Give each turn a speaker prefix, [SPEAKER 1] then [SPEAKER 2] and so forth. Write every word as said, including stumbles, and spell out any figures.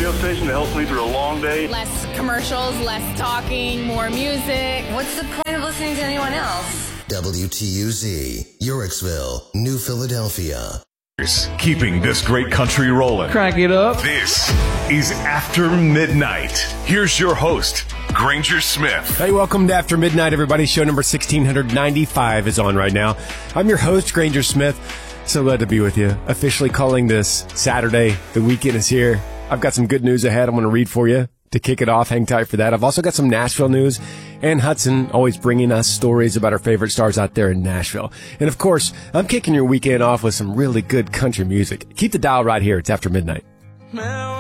[SPEAKER 1] radio station that helps me through a long day.
[SPEAKER 2] Less commercials, less talking, more music.
[SPEAKER 3] What's the point of listening to anyone else?
[SPEAKER 4] W T U Z, Yorksville, New Philadelphia.
[SPEAKER 5] Keeping this great country rolling.
[SPEAKER 6] Crank it up.
[SPEAKER 5] This is After Midnight. Here's your host, Granger Smith.
[SPEAKER 7] Hey, welcome to After Midnight, everybody. Show number sixteen ninety-five is on right now. I'm your host, Granger Smith. So glad to be with you. Officially calling this Saturday. The weekend is here. I've got some good news ahead I'm going to read for you to kick it off. Hang tight for that. I've also got some Nashville news. And Hudson always bringing us stories about our favorite stars out there in Nashville. And of course, I'm kicking your weekend off with some really good country music. Keep the dial right here. It's After Midnight.